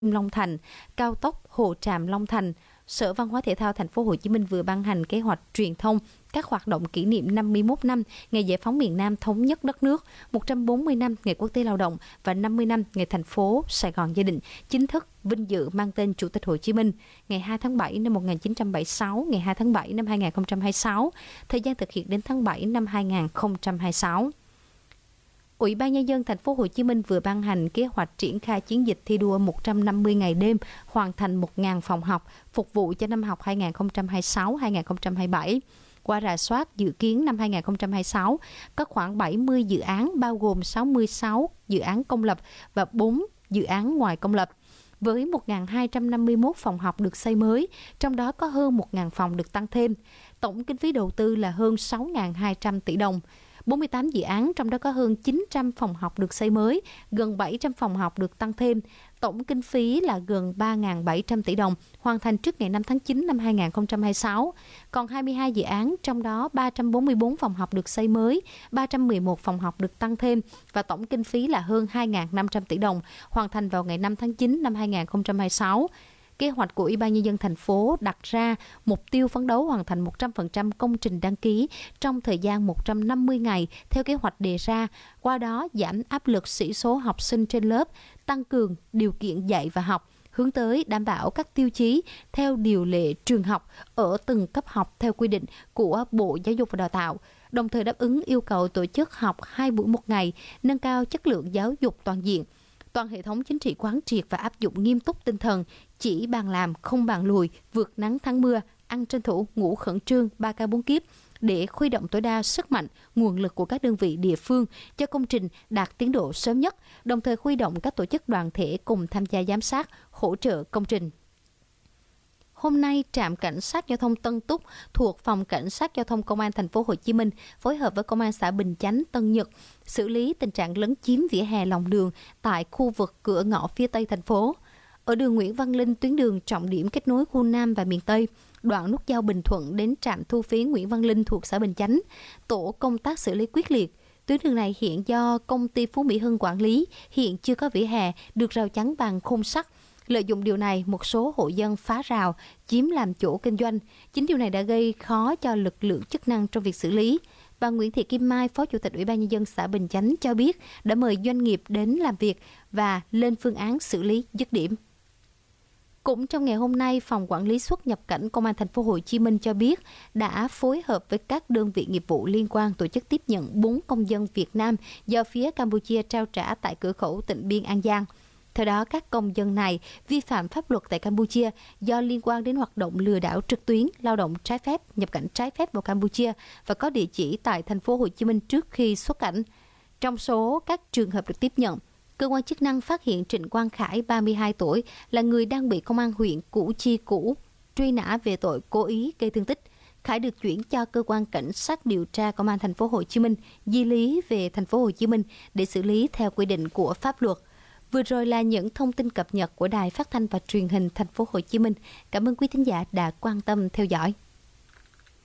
Long Thành, cao tốc Hồ Tràm Long Thành, Sở Văn hóa Thể thao Thành phố Hồ Chí Minh vừa ban hành kế hoạch truyền thông các hoạt động kỷ niệm 51 năm ngày giải phóng miền Nam thống nhất đất nước, 140 năm ngày Quốc tế Lao động và 50 năm ngày thành phố Sài Gòn gia đình chính thức vinh dự mang tên Chủ tịch Hồ Chí Minh, ngày 2 tháng 7 năm 1976, ngày 2 tháng 7 năm 2026, thời gian thực hiện đến tháng 7 năm 2026. Ủy ban Nhân dân Thành phố Hồ Chí Minh vừa ban hành kế hoạch triển khai chiến dịch thi đua 150 ngày đêm hoàn thành 1.000 phòng học phục vụ cho năm học 2026-2027. Qua rà soát dự kiến năm 2026 có khoảng 70 dự án bao gồm 66 dự án công lập và 4 dự án ngoài công lập. Với 1.251 phòng học được xây mới, trong đó có hơn 1.000 phòng được tăng thêm. Tổng kinh phí đầu tư là hơn 6.200 tỷ đồng. 48 dự án, trong đó có hơn 900 phòng học được xây mới, gần 700 phòng học được tăng thêm. Tổng kinh phí là gần 3.700 tỷ đồng, hoàn thành trước ngày 5 tháng 9 năm 2026. Còn 22 dự án, trong đó 344 phòng học được xây mới, 311 phòng học được tăng thêm và tổng kinh phí là hơn 2.500 tỷ đồng, hoàn thành vào ngày 5 tháng 9 năm 2026. Kế hoạch của Ủy ban Nhân dân thành phố đặt ra mục tiêu phấn đấu hoàn thành 100% công trình đăng ký trong thời gian 150 ngày theo kế hoạch đề ra, qua đó giảm áp lực sĩ số học sinh trên lớp, tăng cường điều kiện dạy và học, hướng tới đảm bảo các tiêu chí theo điều lệ trường học ở từng cấp học theo quy định của Bộ Giáo dục và Đào tạo, đồng thời đáp ứng yêu cầu tổ chức học 2 buổi một ngày, nâng cao chất lượng giáo dục toàn diện. Toàn hệ thống chính trị quán triệt và áp dụng nghiêm túc tinh thần chỉ bàn làm không bàn lùi, vượt nắng thắng mưa, ăn tranh thủ, ngủ khẩn trương, 3K 4 kiếp để khuy động tối đa sức mạnh, nguồn lực của các đơn vị địa phương cho công trình đạt tiến độ sớm nhất, đồng thời khuy động các tổ chức đoàn thể cùng tham gia giám sát, hỗ trợ công trình. Hôm nay, trạm cảnh sát giao thông Tân Túc thuộc phòng cảnh sát giao thông công an thành phố Hồ Chí Minh phối hợp với công an xã Bình Chánh, Tân Nhật xử lý tình trạng lấn chiếm vỉa hè lòng đường tại khu vực cửa ngõ phía Tây thành phố. Ở đường Nguyễn Văn Linh, tuyến đường trọng điểm kết nối khu Nam và miền Tây, đoạn nút giao Bình Thuận đến trạm thu phí Nguyễn Văn Linh thuộc xã Bình Chánh, tổ công tác xử lý quyết liệt. Tuyến đường này hiện do công ty Phú Mỹ Hưng quản lý, hiện chưa có vỉa hè được rào chắn bằng khung sắt. Lợi dụng điều này, một số hộ dân phá rào, chiếm làm chỗ kinh doanh. Chính điều này đã gây khó cho lực lượng chức năng trong việc xử lý. Bà Nguyễn Thị Kim Mai, Phó Chủ tịch Ủy ban Nhân dân xã Bình Chánh cho biết đã mời doanh nghiệp đến làm việc và lên phương án xử lý dứt điểm. Cũng trong ngày hôm nay, Phòng Quản lý xuất nhập cảnh Công an thành phố Hồ Chí Minh cho biết đã phối hợp với các đơn vị nghiệp vụ liên quan tổ chức tiếp nhận 4 công dân Việt Nam do phía Campuchia trao trả tại cửa khẩu Tịnh Biên, An Giang. Theo đó, các công dân này vi phạm pháp luật tại Campuchia do liên quan đến hoạt động lừa đảo trực tuyến, lao động trái phép, nhập cảnh trái phép vào Campuchia và có địa chỉ tại thành phố Hồ Chí Minh trước khi xuất cảnh. Trong số các trường hợp được tiếp nhận, cơ quan chức năng phát hiện Trịnh Quang Khải, 32 tuổi, là người đang bị công an huyện Củ Chi Cũ truy nã về tội cố ý gây thương tích. Khải được chuyển cho cơ quan cảnh sát điều tra Công an thành phố Hồ Chí Minh di lý về thành phố Hồ Chí Minh để xử lý theo quy định của pháp luật. Vừa rồi là những thông tin cập nhật của Đài Phát thanh và Truyền hình thành phố Hồ Chí Minh. Cảm ơn quý thính giả đã quan tâm theo dõi.